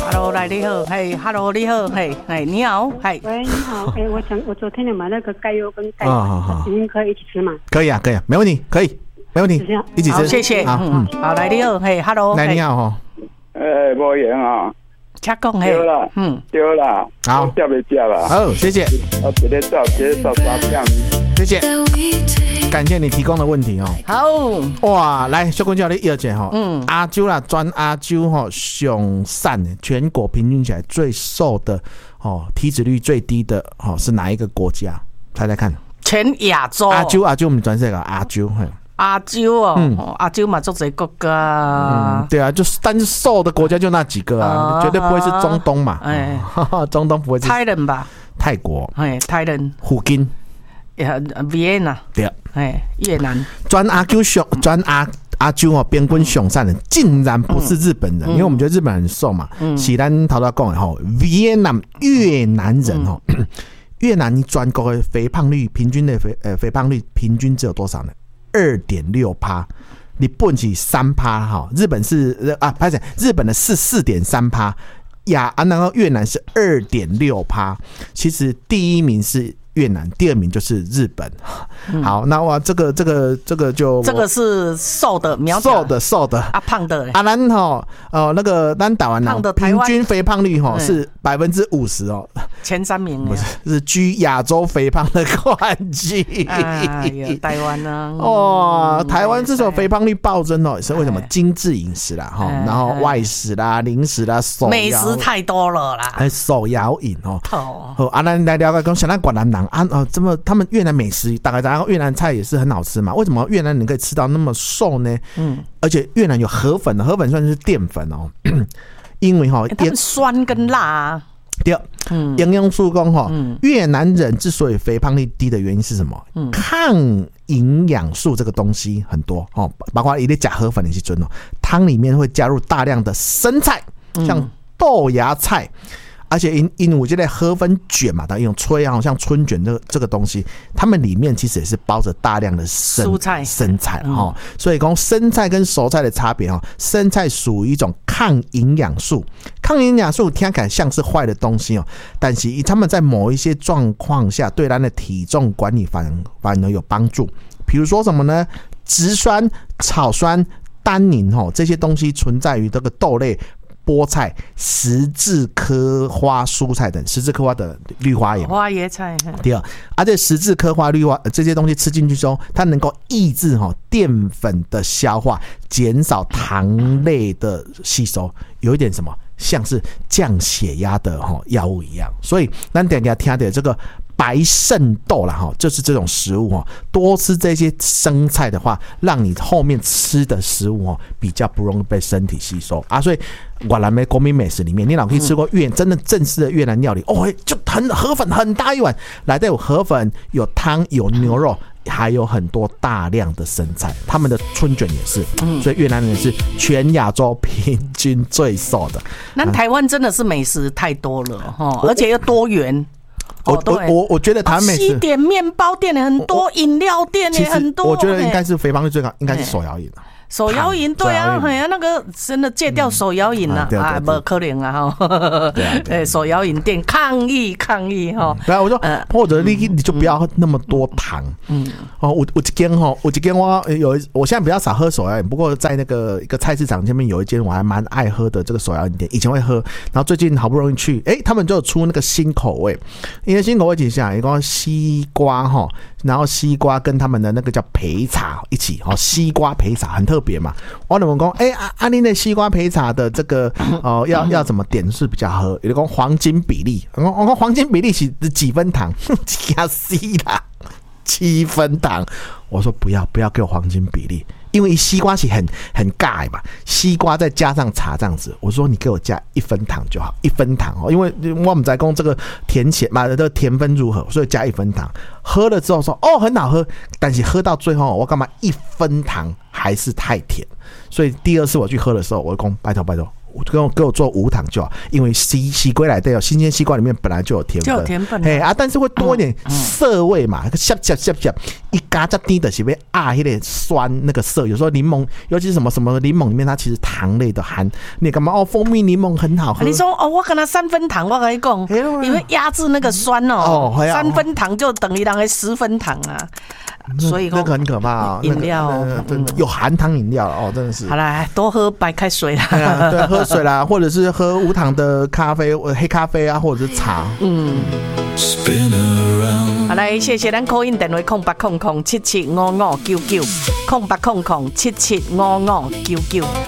Hello， 来你好，嘿 ，Hello 你好，嘿，嘿，你好，嘿， 喂，你好，我昨天有买那个钙优跟钙丸，今天可以一起吃吗？ 可以啊，可以啊，没问题，可以，没问题，一起吃。 好，谢谢。好，来你好，嘿 ，Hello， 来你好哈。 无闲啊。 请讲嘿。 对啦，对啦， 好， 吃没吃啦？ 好，谢谢。 直接照3片。 谢谢，感谢你提供的问题哦。 好， 哇，来，小公叫你意见哈。阿啾啦，专阿啾哈，上善的，全国平均起来最瘦的哦，体脂率最低的哦，是哪一个国家？猜猜看。 全亚洲。 阿啾，我们全世界阿啾， 阿啾哦，阿啾嘛，做这个国家。 对啊，就是但是瘦的国家就那几个啊，绝对不会是中东嘛。哎，中东不会是。 泰人吧？ 泰国。 哎，泰人。 福建。 Vienna 对， 越南专阿啾哦，边quân上善人竟然不是日本人，因为我们觉得日本人很瘦嘛。是咱头头讲的吼，越南人吼，越南全国的肥胖率平均的肥胖率平均只有多少呢？2.6%，日本是3%哈，日本是抱歉，日本的是4.3%，然后越南是2.6%，其实第一名是越南，第二名就是日本。好，那哇，这个就这个是瘦的苗条， 瘦的啊，胖的啊，咱吼那个咱台湾人平均肥胖率吼是50%哦， 前3名不是居亚洲肥胖的冠军。 哎呀，台湾呢？ 哦，台湾这种肥胖率暴增哦，是为什么？精致饮食啦，哈，然后外食啦、零食啦、 美食太多了啦， 还手摇饮哦。好，啊，咱来聊个讲，像咱越南人啊，这么他们越南美食大概然后越南菜也是很好吃嘛？为什么越南人可以吃到那么瘦呢？而且越南有河粉，河粉算是淀粉哦，因为哈， 他们酸跟辣啊。 对，营养素讲哈，越南人之所以肥胖率低的原因是什么？抗营养素这个东西很多哦，包括一些假河粉的时候哦，汤里面会加入大量的生菜，像豆芽菜。而且因为我觉得河粉卷嘛，它用吹啊，像春卷这个东西，它们里面其实也是包着大量的生菜哈。所以讲生菜跟熟菜的差别哈，生菜属于一种抗营养素，抗营养素听起来像是坏的东西哦，但是他们在某一些状况下对咱的体重管理反而有帮助。比如说什么呢？植酸、草酸、单宁哈，这些东西存在于这个豆类。菠菜、十字科花蔬菜等，十字科花的绿花叶、 花椰菜。 第二，这十字科花绿花这些东西吃进去之后，它能够抑制淀粉的消化，减少糖类的吸收，有一点什么像是降血压的药物一样。所以，咱等下听的这个。白肾豆啦，就是这种食物多吃这些生菜的话，让你后面吃的食物比较不容易被身体吸收啊。所以越南的国民美食里面，你老可以吃过真的正式的越南料理就河粉很大一碗，来的有河粉、有汤、有牛肉，还有很多大量的生菜。他们的春卷也是，所以越南人是全亚洲平均最瘦的。 那台湾真的是美食太多了而且又多元。 我觉得台湾美食西点、面包店也很多，饮料店也很多。 我觉得应该是肥胖率最高，应该是手摇饮。 手摇饮对啊，那个真的戒掉手摇饮了不可能啊哈！手摇饮店抗议哈！ 对啊，我说或者你就不要那么多糖。我一间我现在比较少喝手摇饮，不过在那个一个菜市场前面有一间我还蛮爱喝的这个手摇饮店，以前会喝，然后最近好不容易去，他们就有出那个新口味，因为新口味几下，一个西瓜然后西瓜跟他们的那个叫焙茶一起西瓜焙茶很特别嘛。我就问说你的西瓜焙茶的这个要怎么点是比较好？有人说黄金比例，我说黄金比例是几分糖？加 C 啦，7分糖。我说不要给我黄金比例，因为西瓜是很尬嘛，西瓜再加上茶这样子。我说你给我加1分糖就好，1分糖因为我们在讲这个甜咸嘛，这个甜分如何，所以加1分糖。喝了之后说很好喝，但是喝到最后我干嘛1分糖还是太甜，所以第二次我去喝的时候，我就说拜托， 给我做无糖就好，因为西瓜来的新鲜西瓜里面本来就有甜分，但是会多一点涩味嘛，涩，一加加低的是被有点酸那个涩，有时候柠檬，尤其是什么柠檬里面它其实糖类的含，你干嘛蜂蜜柠檬很好喝？ 你说我跟他3分糖，我跟你讲，因为压制那个酸3分糖就等于10分糖啊。所以那个很可怕饮料有含糖饮料真的是。 好啦，多喝白开水啦， 对，喝水啦，或者是喝无糖的咖啡、黑咖啡啊，或者是茶。 好来，谢谢咱 call in 电话0800775599，0800775599。